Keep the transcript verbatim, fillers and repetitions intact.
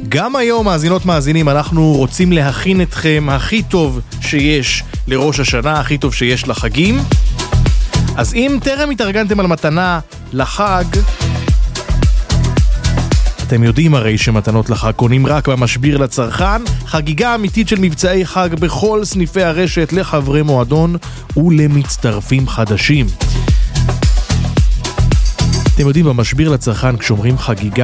גם היום, מאזינות מאזינים, אנחנו רוצים להכין אתכם הכי טוב שיש לראש השנה, הכי טוב שיש לחגים. אז אם טרם התארגנתם על מתנה לחג, אתם יודעים הרי שמתנות לחג קונים רק במשביר לצרכן, חגיגה אמיתית של מבצעי חג בכל סניפי הרשת לחברי מועדון ולמצטרפים חדשים. אתם יודעים, במשביר לצרכן כשאומרים חגיגה